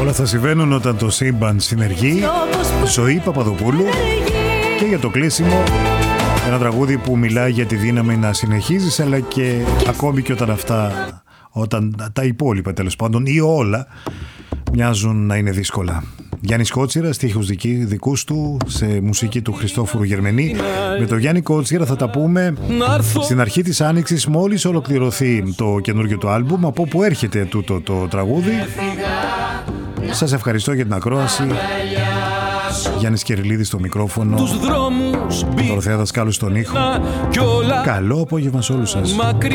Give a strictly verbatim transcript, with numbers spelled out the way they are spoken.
Όλα θα συμβαίνουν όταν το σύμπαν συνεργεί. Ζωή Παπαδοπούλου. Και για το κλείσιμο, ένα τραγούδι που μιλάει για τη δύναμη να συνεχίζεις, αλλά και ακόμη και όταν αυτά, όταν τα υπόλοιπα τέλος πάντων ή όλα μοιάζουν να είναι δύσκολα. Γιάννης Κότσιρας, στίχους δικούς του, σε μουσική του Χριστόφορου Γερμενή. Με τον Γιάννη Κότσιρα θα τα πούμε στην αρχή της Άνοιξης, μόλις ολοκληρωθεί το καινούργιο του άλμπουμ, από όπου έρχεται τούτο το τραγούδι. Σας ευχαριστώ για την ακρόαση. Γιάννης Κυριλίδης στο μικρόφωνο, Δωροθέα Δασκάλου στον ήχο. Καλό απόγευμα σε όλους σας.